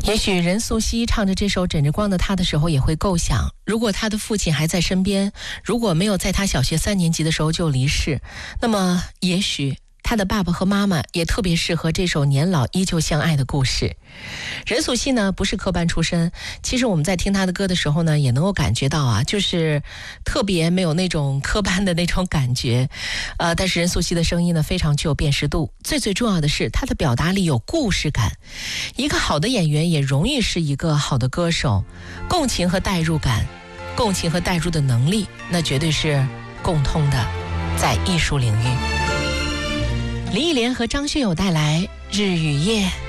也许任素汐唱着这首《枕着光的他》的时候也会构想，如果他的父亲还在身边，如果没有在他小学3年级的时候就离世，那么也许他的爸爸和妈妈也特别适合这首年老依旧相爱的故事。任素汐呢不是科班出身，其实我们在听她的歌的时候呢，也能够感觉到啊，就是特别没有那种科班的那种感觉。但是任素汐的声音呢非常具有辨识度，最重要的是她的表达力有故事感。一个好的演员也容易是一个好的歌手，共情和代入感，共情和代入的能力，那绝对是共通的，在艺术领域。林忆莲和张学友带来《日与夜》。